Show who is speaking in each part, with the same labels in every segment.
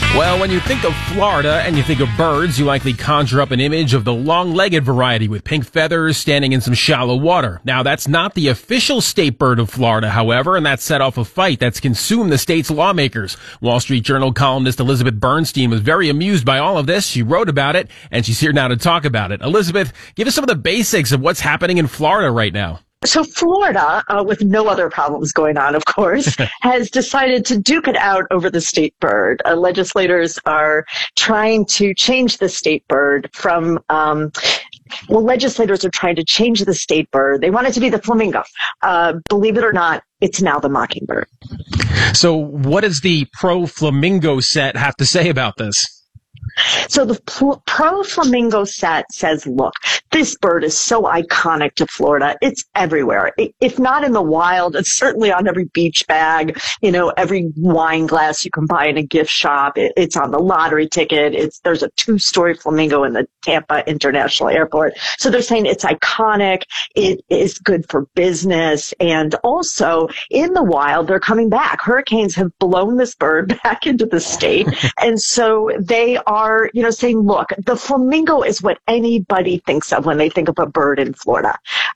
Speaker 1: Well, when you think of Florida and you think of birds, you likely conjure up an image of the long-legged variety with pink feathers standing in some shallow water. Now, that's not the official state bird of Florida, however, and that set off a fight that's consumed the state's lawmakers. Wall Street Journal columnist Elizabeth Bernstein was very amused by all of this. She wrote about it, and she's here now to talk about it. Elizabeth, give us some of the basics of what's happening in Florida right now.
Speaker 2: So Florida, with no other problems going on, of course, has decided to duke it out over the state bird. Legislators are trying to change the state bird from, legislators are trying to change the state bird. They want it to be the flamingo. Believe it or not, it's now the mockingbird.
Speaker 1: So what does the pro-flamingo set have to say about this?
Speaker 2: So the pro-flamingo set says, look, this bird is so iconic to Florida. It's everywhere. If not in the wild, it's certainly on every beach bag, every wine glass you can buy in a gift shop. It's on the lottery ticket. There's a 2-story flamingo in the Tampa International Airport. So they're saying it's iconic. It is good for business. And also in the wild, they're coming back. Hurricanes have blown this bird back into the state. And so they are, saying, look, the flamingo is what anybody thinks of when they think of a bird in Florida.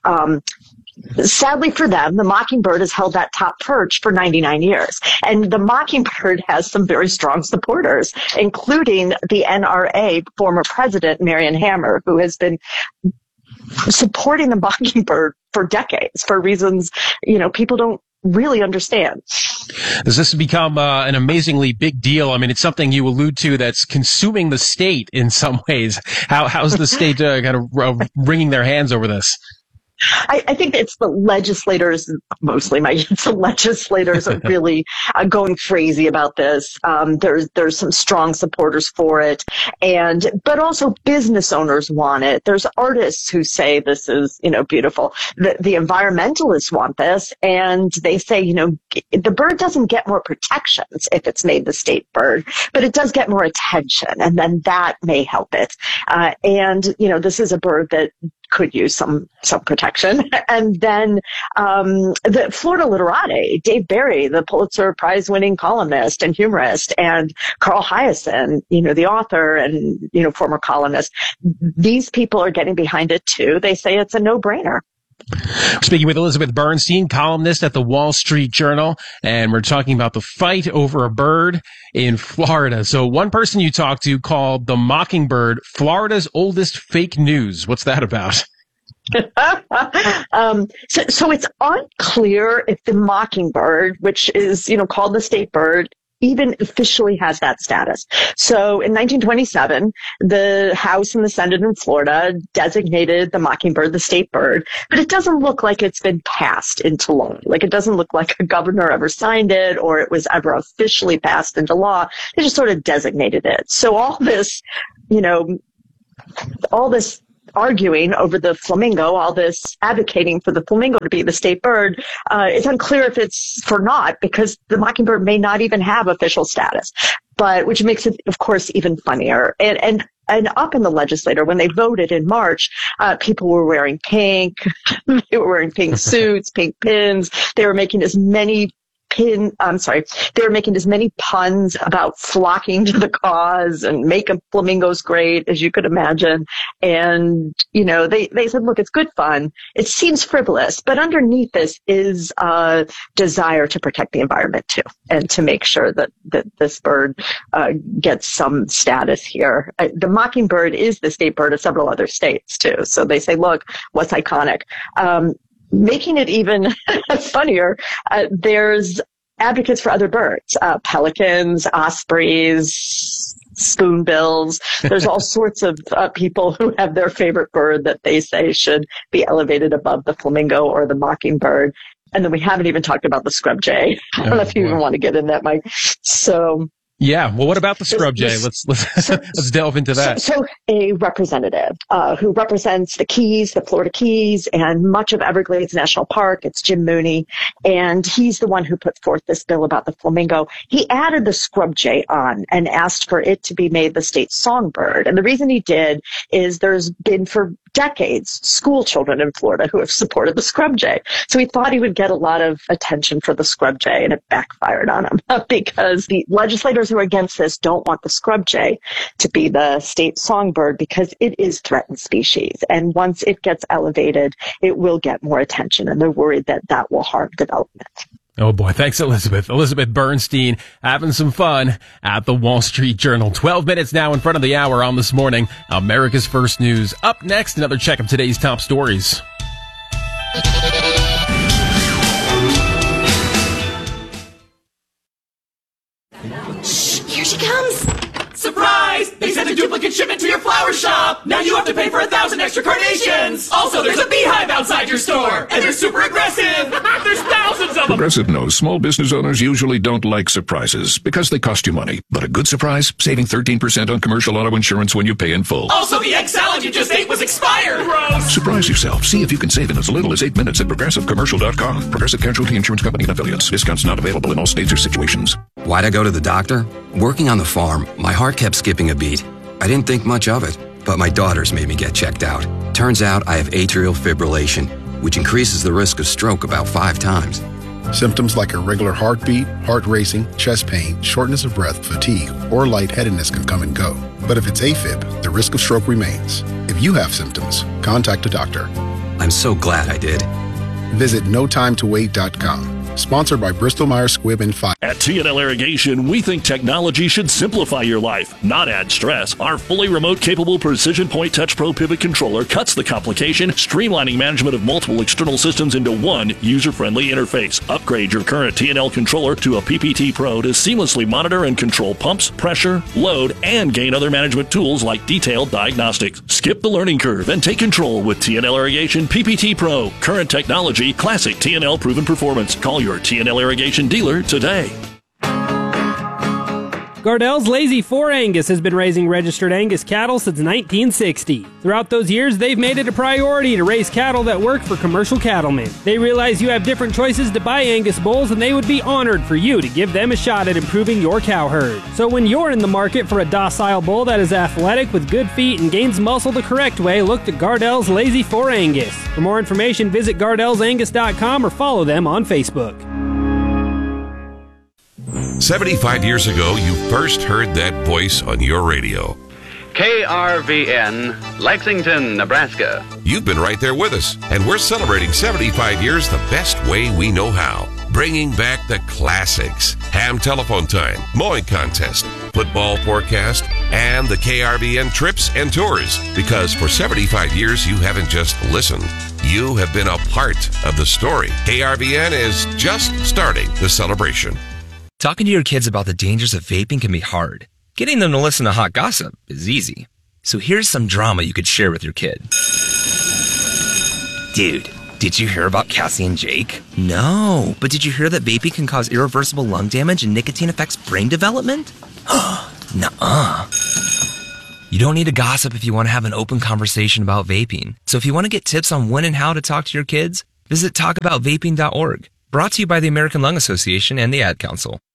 Speaker 2: Sadly for them, the mockingbird has held that top perch for 99 years. And the mockingbird has some very strong supporters, including the NRA former president, Marion Hammer, who has been supporting the mockingbird for decades for reasons, people don't really understand.
Speaker 1: Does this become an amazingly big deal? I mean, it's something you allude to that's consuming the state in some ways. How's the state kind of wringing their hands over this?
Speaker 2: I think it's the legislators, mostly the legislators are really going crazy about this. There's some strong supporters for it, but also business owners want it. There's artists who say this is, beautiful. The environmentalists want this, and they say, the bird doesn't get more protections if it's made the state bird, but it does get more attention, and then that may help it. This is a bird that could use some protection. And then the Florida literati, Dave Barry, the Pulitzer Prize-winning columnist and humorist, and Carl Hiaasen, the author and, former columnist, these people are getting behind it too. They say it's a no-brainer.
Speaker 1: Speaking with Elizabeth Bernstein, columnist at the Wall Street Journal, and we're talking about the fight over a bird in Florida. So one person you talked to called the mockingbird Florida's oldest fake news. What's that about?
Speaker 2: So it's unclear if the mockingbird, which is, called the state bird, even officially has that status. So in 1927, the House and the Senate in Florida designated the mockingbird the state bird, but it doesn't look like it's been passed into law. Like, it doesn't look like a governor ever signed it or it was ever officially passed into law. They just sort of designated it. So all this arguing over the flamingo, all this advocating for the flamingo to be the state bird, it's unclear if it's for naught because the mockingbird may not even have official status, which makes it, of course, even funnier. And up in the legislature, when they voted in March, people were wearing pink. They were wearing pink suits, pink pins. They were making as many puns about flocking to the cause and making flamingos great as you could imagine. And, they said, look, it's good fun. It seems frivolous, but underneath this is a desire to protect the environment too, and to make sure that this bird gets some status here. The mockingbird is the state bird of several other states too. So they say, look, what's iconic? Making it even funnier, there's advocates for other birds, pelicans, ospreys, spoonbills. There's all sorts of people who have their favorite bird that they say should be elevated above the flamingo or the mockingbird. And then we haven't even talked about the scrub jay. I don't know if you even want to get in that, Mike. So
Speaker 1: Yeah. Well, what about the scrub jay? Let's delve into that.
Speaker 2: So a representative who represents the Keys, the Florida Keys, and much of Everglades National Park. It's Jim Mooney, and he's the one who put forth this bill about the flamingo. He added the scrub jay on and asked for it to be made the state songbird. And the reason he did is there's been for decades school children in Florida who have supported the scrub jay. So he thought he would get a lot of attention for the scrub jay, and it backfired on him because the legislators who are against this don't want the scrub jay to be the state songbird because it is threatened species. And once it gets elevated, it will get more attention, and they're worried that that will harm development.
Speaker 1: Oh boy, thanks Elizabeth. Elizabeth Bernstein having some fun at the Wall Street Journal. 12 minutes now in front of the hour on This Morning. America's First News. Up next, another check of today's top stories.
Speaker 3: Shh, here she comes.
Speaker 4: Surprise! They sent a duplicate shipment to your flower shop! Now you have to pay for 1,000 extra carnations! Also, there's a beehive outside your store! And they're super aggressive! There's thousands of them!
Speaker 5: Progressive knows small business owners usually don't like surprises because they cost you money. But a good surprise? Saving 13% on commercial auto insurance when you pay in full.
Speaker 4: Also, the egg salad you just ate was expired! Gross!
Speaker 5: Surprise yourself. See if you can save in as little as 8 minutes at ProgressiveCommercial.com. Progressive Casualty Insurance Company and Affiliates. Discounts not available in all states or situations.
Speaker 6: Why'd I go to the doctor? Working on the farm, my heart kept skipping a beat. I didn't think much of it, but my daughters made me get checked out. Turns out I have atrial fibrillation, which increases the risk of stroke about 5 times.
Speaker 7: Symptoms like irregular heartbeat, heart racing, chest pain, shortness of breath, fatigue, or lightheadedness can come and go. But if it's AFib, the risk of stroke remains. If you have symptoms, contact a doctor.
Speaker 6: I'm so glad I did.
Speaker 7: Visit notimetowait.com. Sponsored by Bristol-Myers Squibb and Pfizer.
Speaker 8: At T&L Irrigation, we think technology should simplify your life, not add stress. Our fully remote-capable Precision Point Touch Pro Pivot Controller cuts the complication, streamlining management of multiple external systems into one user-friendly interface. Upgrade your current T&L controller to a PPT Pro to seamlessly monitor and control pumps, pressure, load, and gain other management tools like detailed diagnostics. Skip the learning curve and take control with T&L Irrigation PPT Pro. Current technology, classic T&L proven performance. Call your T&L Irrigation dealer today.
Speaker 9: Gardell's Lazy 4 Angus has been raising registered Angus cattle since 1960. Throughout those years, they've made it a priority to raise cattle that work for commercial cattlemen. They realize you have different choices to buy Angus bulls, and they would be honored for you to give them a shot at improving your cow herd. So when you're in the market for a docile bull that is athletic with good feet and gains muscle the correct way, look to Gardell's Lazy 4 Angus. For more information, visit GardellsAngus.com or follow them on Facebook.
Speaker 10: 75 years ago, you first heard that voice on your radio.
Speaker 11: KRVN, Lexington, Nebraska.
Speaker 10: You've been right there with us, and we're celebrating 75 years the best way we know how. Bringing back the classics, ham telephone time, mowing contest, football forecast, and the KRVN trips and tours. Because for 75 years, you haven't just listened. You have been a part of the story. KRVN is just starting the celebration.
Speaker 12: Talking to your kids about the dangers of vaping can be hard. Getting them to listen to hot gossip is easy. So here's some drama you could share with your kid. Dude, did you hear about Cassie and Jake? No, but did you hear that vaping can cause irreversible lung damage and nicotine affects brain development? Nuh-uh. You don't need to gossip if you want to have an open conversation about vaping. So if you want to get tips on when and how to talk to your kids, visit talkaboutvaping.org. Brought to you by the American Lung Association and the Ad Council.